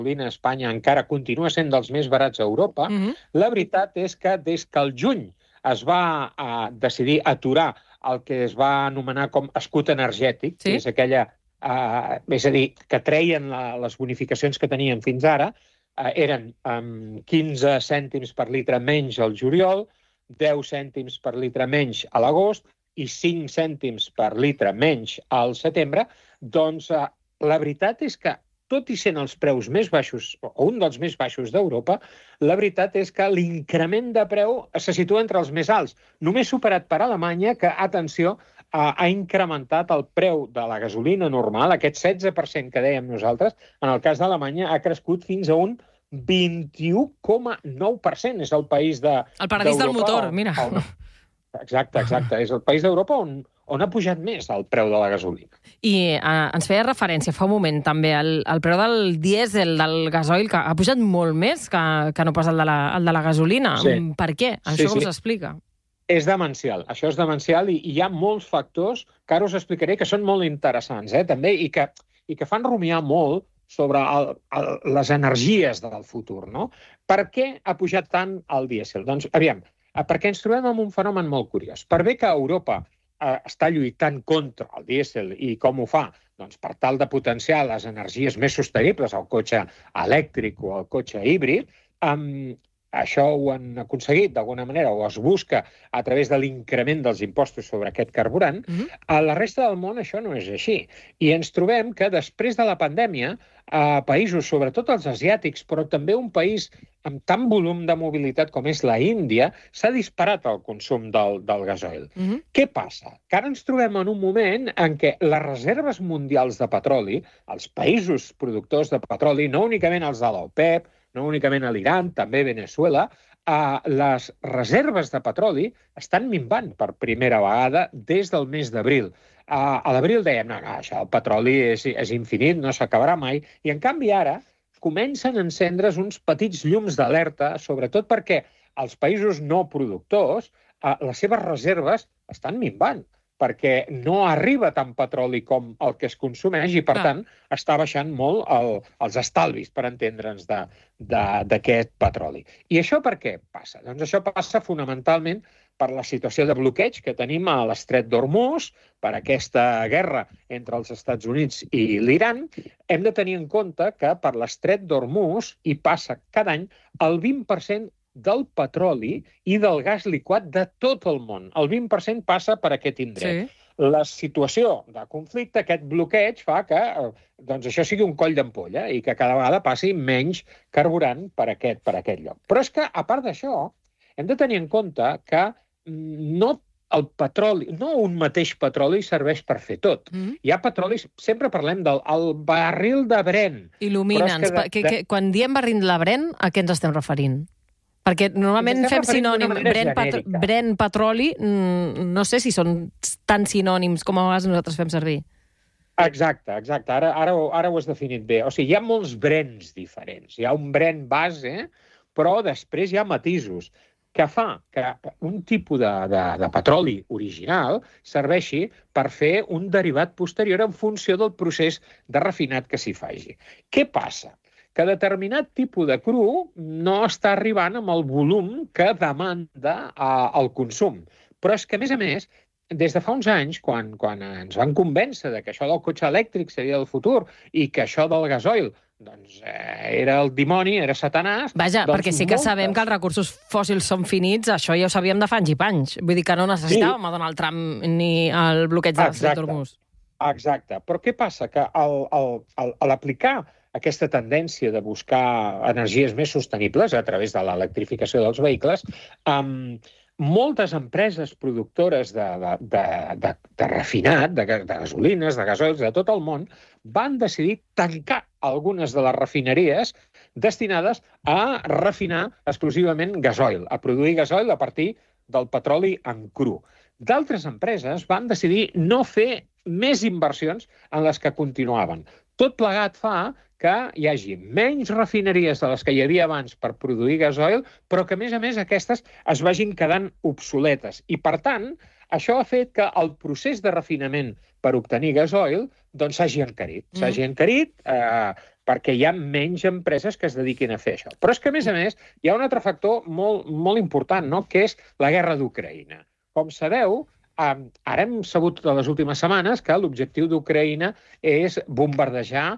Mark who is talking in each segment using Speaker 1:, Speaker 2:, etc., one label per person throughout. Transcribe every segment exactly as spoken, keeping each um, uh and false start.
Speaker 1: gasolina a Espanya encara continua sent dels més barats a Europa,
Speaker 2: Mhm.
Speaker 1: la veritat és que des que el juny es va uh, decidir aturar el que es va anomenar com escut energètic,
Speaker 2: Sí.
Speaker 1: que és aquella, uh, és a dir, que treien la, les bonificacions que tenien fins ara, uh, eren um, quinze cèntims per litre menys al juliol, deu cèntims per litre menys a l'agost i cinc cèntims per litre menys al setembre, doncs uh, la veritat és que, tot i sent els preus més baixos, o un dels més baixos d'Europa, la veritat és que l'increment de preu se situa entre els més alts, només superat per Alemanya, que, atenció, ha, ha incrementat el preu de la gasolina normal, aquest setze per cent que dèiem nosaltres, en el cas d'Alemanya ha crescut fins a un vint-i-u coma nou per cent. És el país de
Speaker 2: El paradís del motor,
Speaker 1: on,
Speaker 2: mira.
Speaker 1: On, exacte, exacte. És el país d'Europa on, on ha pujat més el preu de la gasolina.
Speaker 2: I eh, ens feia referència fa un moment també al, al preu del dièsel, del gasoil, que ha pujat molt més que, que no pas el de la, el de la gasolina.
Speaker 1: Sí.
Speaker 2: Per què? Això
Speaker 1: Sí,
Speaker 2: com
Speaker 1: sí.
Speaker 2: s'explica?
Speaker 1: És demencial, això és demencial i, i hi ha molts factors que ara us explicaré que són molt interessants, eh, també, i que, i que fan rumiar molt sobre el, el, les energies del futur, no? Per què ha pujat tant el dièsel? Doncs, aviam, perquè ens trobem amb un fenomen molt curiós. Per bé que Europa eh, està lluitant contra el dièsel i com ho fa? Doncs per tal de potenciar les energies més sostenibles, el cotxe elèctric o el cotxe híbrid, eh, això ho han aconseguit d'alguna manera, o es busca a través de l'increment dels impostos sobre aquest carburant.
Speaker 2: Mhm.
Speaker 1: A la resta del món això no és així. I ens trobem que després de la pandèmia, a països, sobretot els asiàtics, però també un país amb tant volum de mobilitat com és la Índia, s'ha disparat el consum del, del gasoil.
Speaker 2: Mhm.
Speaker 1: Què passa? Que ara ens trobem en un moment en què les reserves mundials de petroli, els països productors de petroli, no únicament els de l'OPEP, no únicament a l'Iran, també a Venezuela, eh, les reserves de petroli estan minvant per primera vegada des del mes d'abril. Eh, a l'abril dèiem, no, no, això, el petroli és, és infinit, no s'acabarà mai, i en canvi ara comencen a encendre's uns petits llums d'alerta, sobretot perquè els països no productors, eh, les seves reserves estan minvant, perquè no arriba tant petroli com el que es consumeix i, per
Speaker 2: Clar.
Speaker 1: tant, està baixant molt el, els estalvis, per entendre'ns, de- de- d'aquest petroli. I això per què passa? Doncs això passa fonamentalment per la situació de bloqueig que tenim a l'estret d'Hormuz, per aquesta guerra entre els Estats Units i l'Iran. Hem de tenir en compte que per l'estret d'Hormuz hi passa cada any el vint per cent del petroli i del gas liquat de tot el món. El vint per cent passa per aquest indret.
Speaker 2: Sí.
Speaker 1: La situació de conflicte, aquest bloqueig, fa que eh, doncs això sigui un coll d'ampolla i que cada vegada passi menys carburant per aquest, per aquest lloc. Però és que, a part d'això, hem de tenir en compte que mm, no el petroli, no un mateix petroli serveix per fer tot.
Speaker 2: Mhm.
Speaker 1: Hi ha petrolis, sempre parlem del el barril de Brent.
Speaker 2: Il·lumina'ns.
Speaker 1: Però és que de-
Speaker 2: Que, que, quan diem barril de Brent, a què ens estem referint? Perquè normalment
Speaker 1: Ens estem
Speaker 2: fem
Speaker 1: referint d'una
Speaker 2: sinònim
Speaker 1: manera
Speaker 2: Brent, patro,
Speaker 1: genèrica.
Speaker 2: Brent petroli, mm, no sé si són tan sinònims com a vegades nosaltres fem servir.
Speaker 1: Exacte, exacte. Ara, ara, ho- ara ho has definit bé. O sigui, hi ha molts Brents diferents. Hi ha un Brent base, però després hi ha matisos que fa que un tipus de, de, de petroli original serveixi per fer un derivat posterior en funció del procés de refinat que s'hi faci. Què passa? Que determinat tipus de cru no està arribant amb el volum que demanda eh, el consum. Però és que, a més a més, des de fa uns anys, quan, quan ens van convèncer de que això del cotxe elèctric seria el futur i que això del gasoil doncs, eh, era el dimoni, era Satanàs...
Speaker 2: Vaja,
Speaker 1: doncs
Speaker 2: perquè sí que
Speaker 1: moltes...
Speaker 2: sabem que els recursos fòssils són finits, això ja ho sabíem de fa anys i panys. Vull dir que no necessitàvem a Donald Trump ni el bloqueig de l'estret
Speaker 1: Exacte.
Speaker 2: d'Hormuz.
Speaker 1: Exacte. Però què passa? Que al, al, al, a l'aplicar aquesta tendència de buscar energies més sostenibles a través de l'electrificació dels vehicles, um, moltes empreses productores de, de, de, de, de refinat, de, de gasolines, de gasoils, de tot el món, van decidir tancar algunes de les refineries destinades a refinar exclusivament gasoil, a produir gasoil a partir del petroli en cru. D'altres empreses van decidir no fer més inversions en les que continuaven. Tot plegat fa que hi hagi menys refineries de les que hi havia abans per produir gasoil, però que, a més a més, aquestes es vagin quedant obsoletes. I, per tant, això ha fet que el procés de refinament per obtenir gasoil doncs s'hagi encarit.
Speaker 2: Mm.
Speaker 1: S'hagi encarit eh, perquè hi ha menys empreses que es dediquin a fer això. Però és que, a més a més, hi ha un altre factor molt, molt important, no?, que és la guerra d'Ucraïna. Com sabeu, eh, ara hem sabut de les últimes setmanes que l'objectiu d'Ucraïna és bombardejar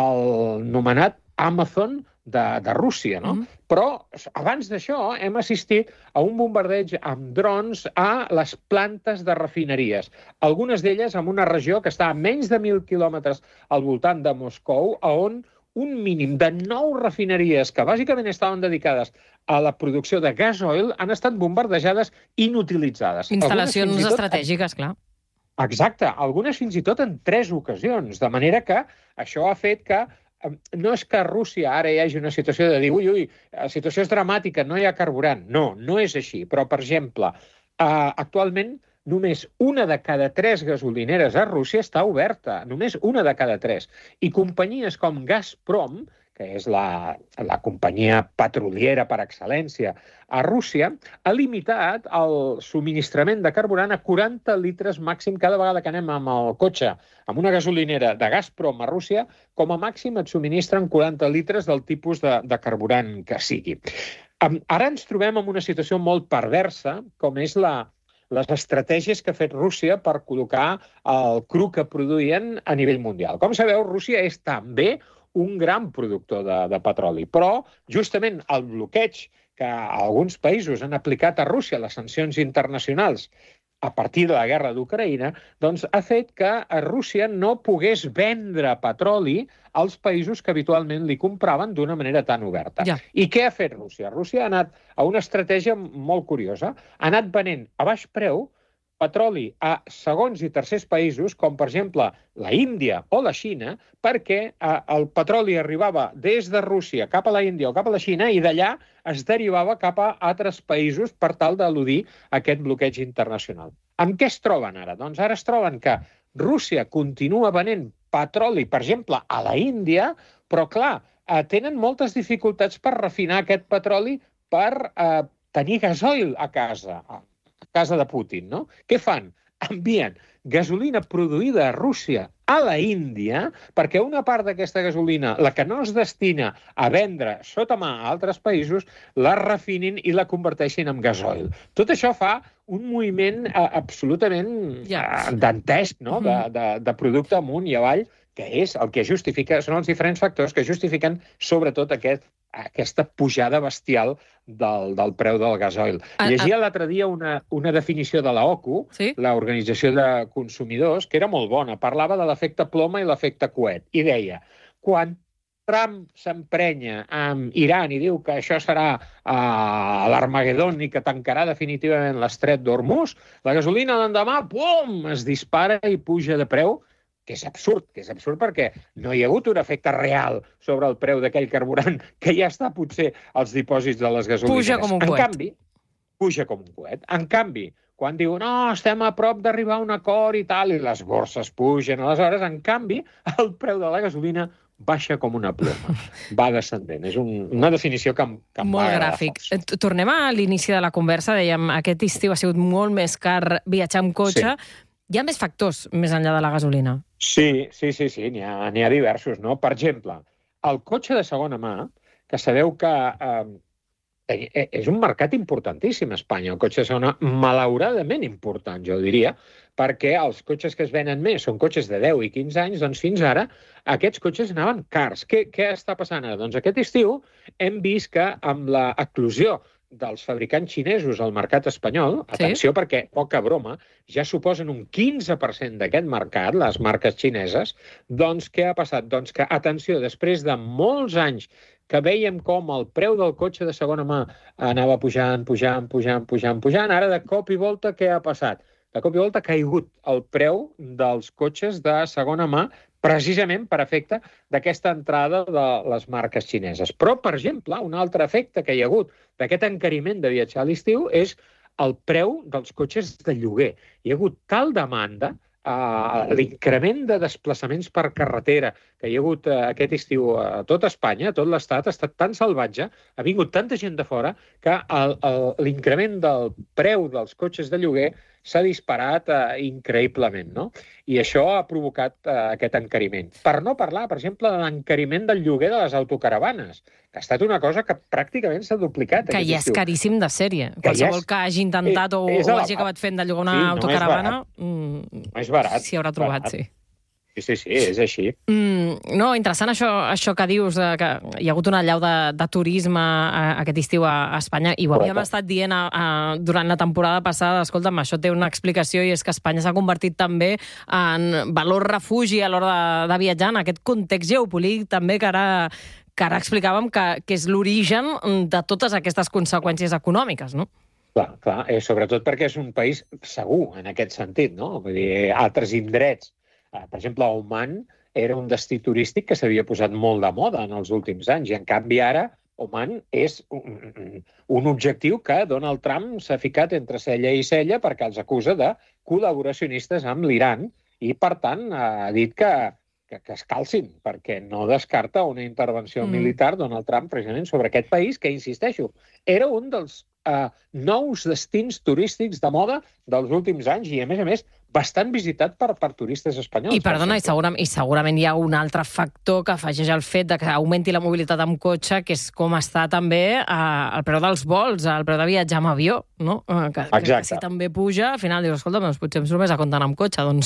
Speaker 1: el nomenat Amazon de, de Rússia, no? Mm-hmm. Però abans d'això hem assistit a un bombardeig amb drons a les plantes de refineries. Algunes d'elles en una regió que està a menys de mil quilòmetres al voltant de Moscou, on un mínim de nou refineries que bàsicament estaven dedicades a la producció de gasoil han estat bombardejades i inutilitzades.
Speaker 2: Instal·lacions tot... estratègiques, clar.
Speaker 1: Exacte, algunes fins i tot en tres ocasions, de manera que això ha fet que no és que a Rússia ara hi hagi una situació de dir ui, ui, la situació és dramàtica, no hi ha carburant. No, no és així. Però, per exemple, eh, actualment només una de cada tres gasolineres a Rússia està oberta. Només una de cada tres. I companyies com Gazprom, que és la, la companyia petroliera per excel·lència a Rússia, ha limitat el subministrament de carburant a quaranta litres màxim cada vegada que anem amb el cotxe, amb una gasolinera de Gazprom a Rússia, com a màxim et subministren quaranta litres del tipus de, de carburant que sigui. Ara ens trobem en una situació molt perversa, com és la, les estratègies que ha fet Rússia per col·locar el cru que produïen a nivell mundial. Com sabeu, Rússia és també un gran productor de, de petroli. Però, justament, el bloqueig que alguns països han aplicat a Rússia, les sancions internacionals, a partir de la guerra d'Ucraïna, doncs ha fet que a Rússia no pogués vendre petroli als països que habitualment li compraven d'una manera tan oberta.
Speaker 2: Ja.
Speaker 1: I què ha fet Rússia? Rússia ha anat a una estratègia molt curiosa. Ha anat venent a baix preu petroli a segons i tercers països, com per exemple la Índia o la Xina, perquè eh, el petroli arribava des de Rússia cap a la Índia o cap a la Xina i d'allà es derivava cap a altres països per tal d'eludir aquest bloqueig internacional. Amb què es troben ara? Doncs ara es troben que Rússia continua venent petroli, per exemple, a la Índia, però clar, eh, tenen moltes dificultats per refinar aquest petroli per eh, tenir gasoil a casa, a casa de Putin, no? Què fan? Envien gasolina produïda a Rússia a la Índia perquè una part d'aquesta gasolina, la que no es destina a vendre sota mà a altres països, la refinin i la converteixin en gasoil. Tot això fa un moviment eh, absolutament eh, dantesc, no? de, de, de producte amunt i avall, que és el que justifica, són els diferents factors que justifiquen sobretot aquest, aquesta pujada bestial del, del preu del gasoil.
Speaker 2: A,
Speaker 1: Llegia l'altre dia una, una definició de la O C U,
Speaker 2: sí?
Speaker 1: l'Organització de Consumidors, que era molt bona. Parlava de l'efecte ploma i l'efecte coet. I deia, quan Trump s'emprenya amb Iran i diu que això serà uh, l'Armagedon i que tancarà definitivament l'estret d'Hormuz, la gasolina l'endemà, pum, es dispara i puja de preu, que és absurd, que és absurd perquè no hi ha hagut un efecte real sobre el preu d'aquell carburant que ja està potser als dipòsits de les gasolineres.
Speaker 2: Puja com un coet.
Speaker 1: En canvi, puja com un coet. En canvi, quan diu, no, estem a prop d'arribar a un acord i tal, i les borses pugen, aleshores, en canvi, el preu de la gasolina baixa com una ploma. Va descendent. És un, una definició que em, que em
Speaker 2: molt
Speaker 1: va
Speaker 2: gràfic.
Speaker 1: força.
Speaker 2: Tornem a l'inici de la conversa. Dèiem, aquest estiu ha sigut molt més car viatjar amb cotxe. Sí. Hi ha més factors més enllà de la gasolina?
Speaker 1: Sí, sí, sí, sí, n'hi ha, n'hi ha diversos, no? Per exemple, el cotxe de segona mà, que sabeu que eh, és un mercat importantíssim a Espanya, el cotxe de segona, malauradament important, jo diria, perquè els cotxes que es venen més són cotxes de deu i quinze anys, doncs fins ara aquests cotxes anaven cars. Què, què està passant ara? Doncs aquest estiu hem vist que amb l'eclosió dels fabricants xinesos al mercat espanyol, atenció sí? perquè, poca broma, ja suposen un quinze per cent d'aquest mercat, les marques xineses, doncs què ha passat? Doncs que, atenció, després de molts anys que veiem com el preu del cotxe de segona mà anava pujant, pujant, pujant, pujant, pujant, ara de cop i volta què ha passat? De cop i volta ha caigut el preu dels cotxes de segona mà precisament per efecte d'aquesta entrada de les marques xineses. Però, per exemple, un altre efecte que hi ha hagut d'aquest encariment de viatjar a l'estiu és el preu dels cotxes de lloguer. Hi ha hagut tal demanda, uh, l'increment de desplaçaments per carretera que hi ha hagut uh, aquest estiu a tot Espanya, a tot l'Estat, ha estat tan salvatge, ha vingut tanta gent de fora, que el, el, l'increment del preu dels cotxes de lloguer s'ha disparat eh, increïblement, no? I això ha provocat eh, aquest encariment. Per no parlar, per exemple, de l'encariment del lloguer de les autocaravanes, que ha estat una cosa que pràcticament s'ha duplicat.
Speaker 2: Que ja és
Speaker 1: estiu.
Speaker 2: caríssim de sèrie.
Speaker 1: Que
Speaker 2: Qualsevol
Speaker 1: ja és,
Speaker 2: que hagi intentat o,
Speaker 1: és
Speaker 2: o
Speaker 1: la,
Speaker 2: hagi acabat fent de llogar una
Speaker 1: sí,
Speaker 2: autocaravana,
Speaker 1: no és barat.
Speaker 2: s'hi haurà trobat,
Speaker 1: barat.
Speaker 2: sí.
Speaker 1: Sí, sí, sí, és així.
Speaker 2: Mm, no, interessant això, això que dius, eh, que hi ha hagut una allau de, de turisme eh, aquest estiu a, a Espanya, i ho havíem
Speaker 1: Correcte.
Speaker 2: estat dient a, a, durant la temporada passada. Escolta'm, això té una explicació, i és que Espanya s'ha convertit també en valor refugi a l'hora de, de viatjar, en aquest context geopolític també que ara, que ara explicàvem que, que és l'origen de totes aquestes conseqüències econòmiques, no?
Speaker 1: Clar, clar, eh, sobretot perquè és un país segur en aquest sentit, no? Vull dir, altres indrets, per exemple, Oman era un destí turístic que s'havia posat molt de moda en els últims anys, i en canvi ara Oman és un, un objectiu que Donald Trump s'ha ficat entre cella i cella perquè els acusa de col·laboracionistes amb l'Iran, i per tant ha dit que, que, que es calcin, perquè no descarta una intervenció mm. militar Donald Trump precisament sobre aquest país que, insisteixo, era un dels uh, nous destins turístics de moda dels últims anys, i a més a més bastant visitat per, per turistes espanyols.
Speaker 2: I perdona, i, segurament, i segurament hi ha un altre factor que afegeix el fet de que augmenti la mobilitat amb cotxe, que és com està també eh, el preu dels vols, el preu de viatjar amb avió, no? Eh, que, que, que si també puja, al final dius, escolta, doncs potser em surt més a comptar amb cotxe, doncs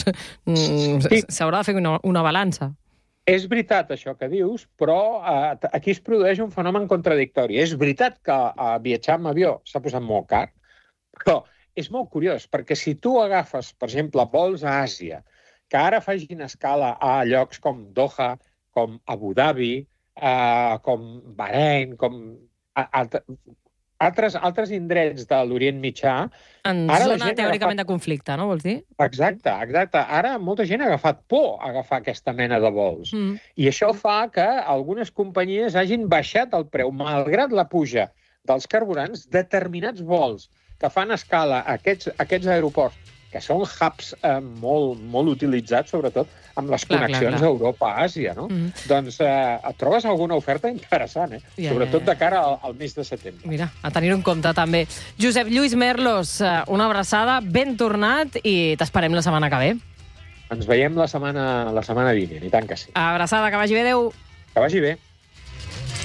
Speaker 2: sí. S'haurà de fer una, una balança.
Speaker 1: És veritat això que dius, però eh, aquí es produeix un fenomen contradictori. És veritat que eh, viatjar amb avió s'ha posat molt car, però és molt curiós, perquè si tu agafes, per exemple, vols a Àsia, que ara facin escala a llocs com Doha, com Abu Dhabi, eh, com Bahrein, com altre, altres, altres indrets de l'Orient Mitjà...
Speaker 2: En zona teòricament agafat... de conflicte, no vols dir?
Speaker 1: Exacte, exacte. Ara molta gent ha agafat por a agafar aquesta mena de vols. Mm. I això fa que algunes companyies hagin baixat el preu, malgrat la puja dels carburants, determinats vols que fan escala a aquests, a aquests aeroports, que són hubs eh, molt, molt utilitzats, sobretot amb les clar, connexions clar, clar. Europa-Àsia, no? Mm. Doncs eh, et trobes alguna oferta interessant, eh? Ja, sobretot ja, ja. de cara al, al mes de setembre.
Speaker 2: Mira, a tenir-ho en compte també. Josep Lluís Merlos, una abraçada, ben tornat, i t'esperem la setmana que ve.
Speaker 1: Ens veiem la setmana, la setmana vinent, i tant que sí.
Speaker 2: Abraçada, que vagi bé, adéu.
Speaker 1: Que vagi bé.